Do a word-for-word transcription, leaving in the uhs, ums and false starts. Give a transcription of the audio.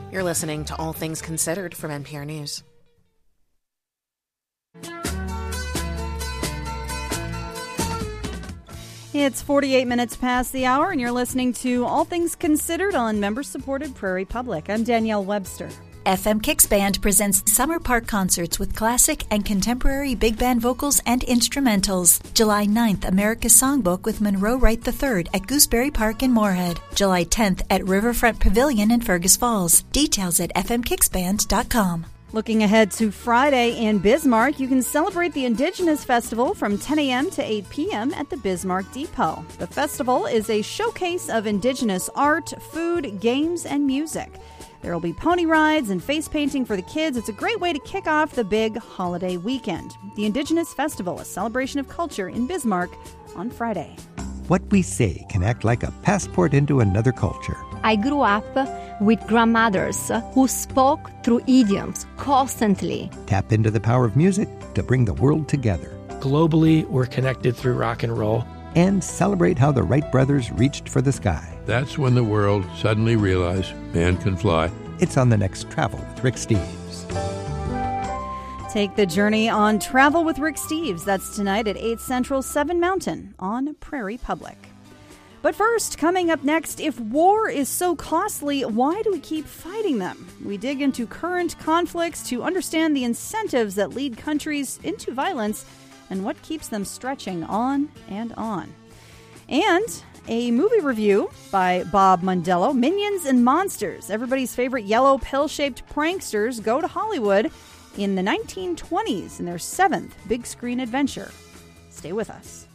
You're listening to All Things Considered from N P R News. It's forty-eight minutes past the hour, and you're listening to All Things Considered on member-supported Prairie Public. I'm Danielle Webster. F M Kicks Band presents Summer Park Concerts with classic and contemporary big band vocals and instrumentals. July ninth, America's Songbook with Monroe Wright the third at Gooseberry Park in Moorhead. July tenth at Riverfront Pavilion in Fergus Falls. Details at f m kicks band dot com. Looking ahead to Friday in Bismarck, you can celebrate the Indigenous Festival from ten a.m. to eight p.m. at the Bismarck Depot. The festival is a showcase of Indigenous art, food, games, and music. There will be pony rides and face painting for the kids. It's a great way to kick off the big holiday weekend. The Indigenous Festival, a celebration of culture in Bismarck on Friday. What we say can act like a passport into another culture. I grew up with grandmothers who spoke through idioms constantly. Tap into the power of music to bring the world together. Globally, we're connected through rock and roll. And celebrate how the Wright brothers reached for the sky. That's when the world suddenly realized man can fly. It's on the next Travel with Rick Steves. Take the journey on Travel with Rick Steves. That's tonight at eight Central, seven Mountain on Prairie Public. But first, coming up next, if war is so costly, why do we keep fighting them? We dig into current conflicts to understand the incentives that lead countries into violence and what keeps them stretching on and on. And a movie review by Bob Mondello, Minions and Monsters. Everybody's favorite yellow pill-shaped pranksters go to Hollywood in the nineteen twenties in their seventh big screen adventure. Stay with us.